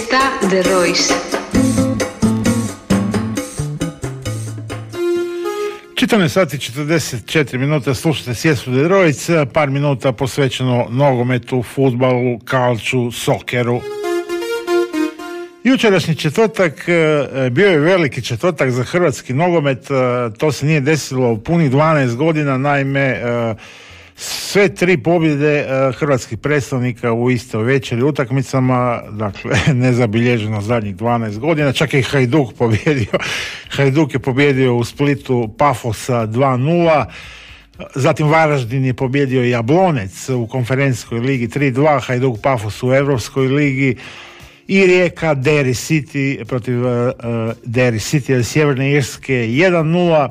Siesta de Royce. 14 sati 44 minuta, slušate Sjestu de Royce, par minuta posvećeno nogometu, fudbalu, kalču, sokeru. Jučerašnji četvrtak bio je veliki četvrtak za hrvatski nogomet, to se nije desilo u punih 12 godina, naime sve tri pobjede hrvatskih predstavnika u istoj večeri utakmicama, dakle nezabilježeno zadnjih 12 godina, čak je i Hajduk pobjedio. Hajduk je pobjedio u Splitu Pafosa 2-0, zatim Varaždin je pobjedio Jablonec u konferencijskoj ligi 3-2, Hajduk Pafos u Europskoj ligi, i Rijeka Derry City protiv Derry City Sjeverne Irske 1-0.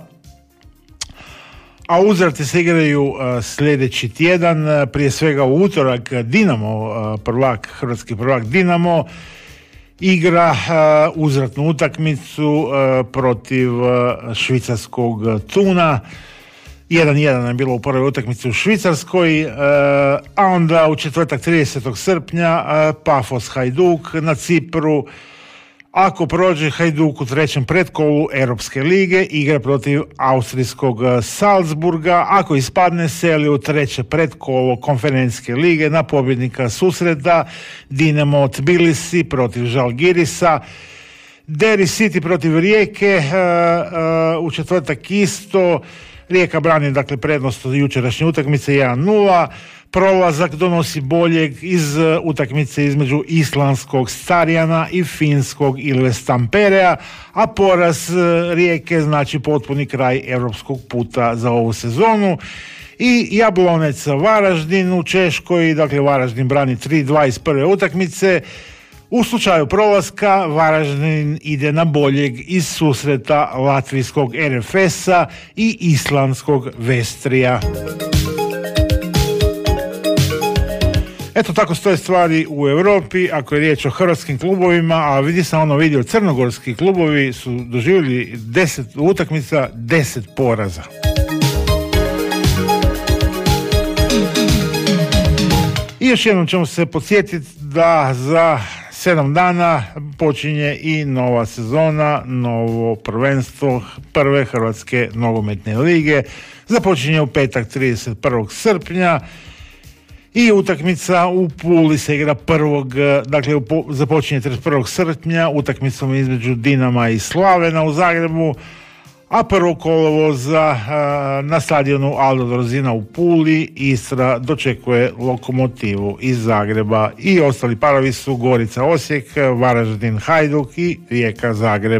A uzvrati se igraju sljedeći tjedan, prije svega u utorak Dinamo, hrvatski prvak Dinamo, igra uzvratnu utakmicu protiv švicarskog Thuna. 1-1 je bilo u prvoj utakmici u Švicarskoj, a onda u četvrtak 30. srpnja Pafos Hajduk na Cipru. Ako prođe Hajduk u trećem pretkolu Europske lige, igra protiv austrijskog Salzburga. Ako ispadne, seli u treće pretkolo konferencijske lige na pobjednika susreta Dinamo Tbilisi protiv Žalgirisa. Derry City protiv Rijeke u četvrtak isto. Rijeka brani dakle prednost od jučerašnje utakmice 1-0. Prolazak donosi boljeg iz utakmice između islandskog Starjana i finskog Ilves Tamperea, a poraz Rijeke znači potpuni kraj europskog puta za ovu sezonu. I Jablonec Varaždin u Češkoj, dakle Varaždin brani 3-2 iz prve utakmice. U slučaju prolaska Varaždin ide na boljeg iz susreta latvijskog RFS-a i islandskog Vestrija. Eto tako stoje stvari u Europi. Ako je riječ o hrvatskim klubovima, a vidio crnogorski klubovi su doživjeli 10 utakmica, 10 poraza. I još jednom ćemo se podsjetiti da za 7 dana počinje i nova sezona, novo prvenstvo prve Hrvatske nogometne lige. Započinje u petak 31. srpnja i utakmica u Puli se igra započinje 31. srpnja utakmicom između Dinama i Slavena u Zagrebu, a prvo kolovoza na stadionu Aldo Drozina u Puli Istra dočekuje Lokomotivu iz Zagreba i ostali parovi su Gorica Osijek, Varaždin Hajduk i Rijeka Zagreb.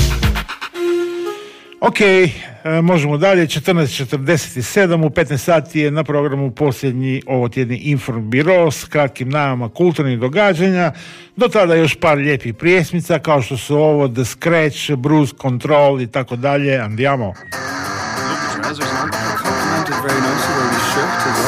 Ok, možemo dalje. 14:47 u 15 sati je na programu posljednji ovotjedni Informbiro s kratkim najavama kulturnih događanja. Do tada još par lijepih pjesmica kao što su ovo The Scratch, Bruce Control i tako dalje. Andiamo.